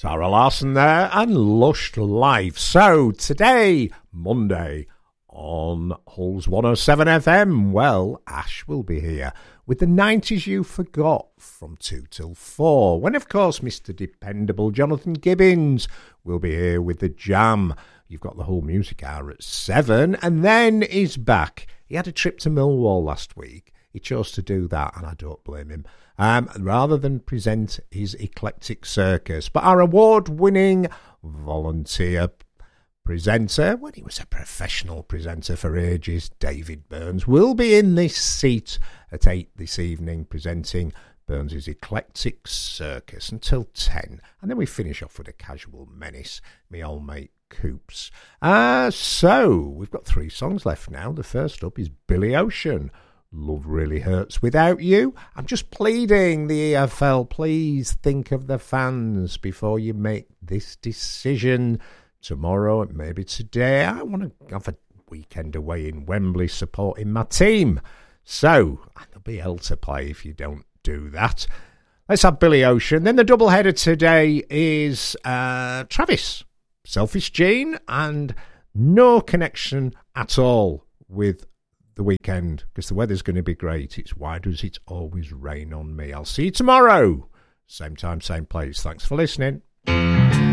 Sarah Larson there and Lush Life. So today, Monday, on Hull's 107 FM, well, Ash will be here with the 90s You Forgot from 2 till 4. When, of course, Mr. Dependable Jonathan Gibbons will be here with the Jam. You've got the Hull Music Hour at 7, and then he's back. He had a trip to Millwall last week. He chose to do that, and I don't blame him, rather than present his eclectic circus. But our award-winning volunteer presenter, when he was a professional presenter for ages, David Burns, will be in this seat at 8 this evening, presenting Burns' eclectic circus until 10. And then we finish off with a casual menace, me old mate Coops. So, we've got 3 songs left now. The first up is Billy Ocean, Love Really Hurts Without You. I'm just pleading the EFL, please think of the fans before you make this decision tomorrow and maybe today. I want to have a weekend away in Wembley supporting my team. So, there'll be hell to play if you don't do that. Let's have Billy Ocean. Then the doubleheader today is Travis, Selfish Gene, and no connection at all with the weekend because the weather's going to be great. It's Why Does It Always Rain on Me? I'll see you tomorrow. Same time, same place. Thanks for listening.